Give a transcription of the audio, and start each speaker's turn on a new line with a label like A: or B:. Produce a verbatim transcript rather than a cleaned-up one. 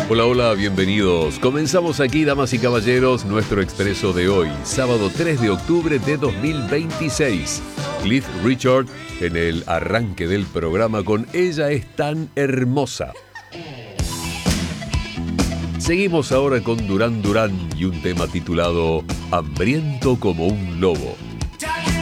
A: Hola, hola, bienvenidos. Comenzamos aquí, damas y caballeros, nuestro expreso de hoy, sábado tres de octubre de dos mil veintiséis. Cliff Richard en el arranque del programa con Ella es tan hermosa. Seguimos ahora con Duran Duran y un tema titulado Hambriento como un lobo.